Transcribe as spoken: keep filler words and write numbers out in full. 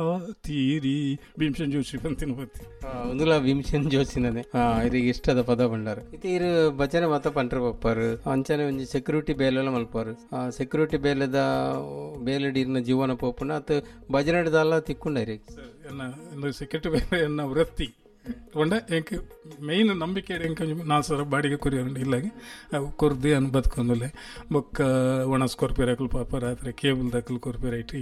ತೀರಿ ಭೀಮಸೇನ್ ಜೋಶಿ ಪಂತಿನ ಪತಿ ಒಂದುಲ ಭೀಮಸೇನ್ ಜೋಶಿನೇ ಇರಿಗೆ ಇಷ್ಟದ ಪದ ಬಂಡಾರು ಇದು ಇರು ಭಜನೆ ಮಾತ ಪಂಟ್ರ ಬಪ್ಪಾರು ಅಂಚನೆ ಒಂಜಿ ಸೆಕ್ಯೂರಿಟಿ ಬೇಲೆಲ್ಲ ಮಲ್ಪಾರು ಸೆಕ್ಯೂರಿಟಿ ಬೇಲೆದ ಬೇಲೆಡಿನ ಜೀವನ ಪೋಪುನ ಅತ್ ಭಜನೆಡ್ದಲ್ಲ ತಿಕ್ಕೊಂಡರಿ ಎನ್ನ ಸೆಕ್ಯೂರಿಟಿ ಬೇಲೆ ಎನ್ನ ವೃತ್ತಿ ಒಂಡೆ ಎಂಕ್ ಮೇಯ್ನ್ ನಂಬಿಕೆ ಎಂಕ ನಾಲ್ಕು ಸಾವಿರ ಬಾಡಿಗೆ ಕೊರಿಯೋರು ಇಲ್ಲಾಗಿ ಅವು ಕೊರ್ದು ಅನ್ನು ಬದುಕೊಂಡಲೆ ಬೊಕ್ಕ ಒಣ ಸ್ಕೊರ್ಪಿಯರ್ ಹಾಕಲು ಪಾಪ ರಾತ್ರಿ ಕೇಬಲ್ ದಕ್ಕಲು ಕೊರ್ಪಿಯರ್ ಐಟಿ